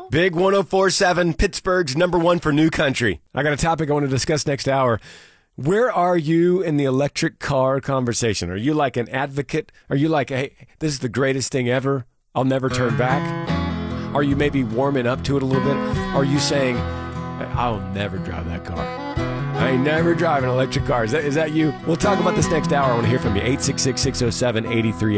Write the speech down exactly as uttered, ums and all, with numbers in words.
Big one oh four point seven, Pittsburgh's number one for new country. I got a topic I want to discuss next hour. Where are you in the electric car conversation? Are you like an advocate? Are you like, hey, this is the greatest thing ever, I'll never turn back? Are you maybe warming up to it a little bit? Are you saying, I'll never drive that car? I ain't never drive an electric car. Is that, is that you? We'll talk about this next hour. I want to hear from you. eight six six, six oh seven, eight three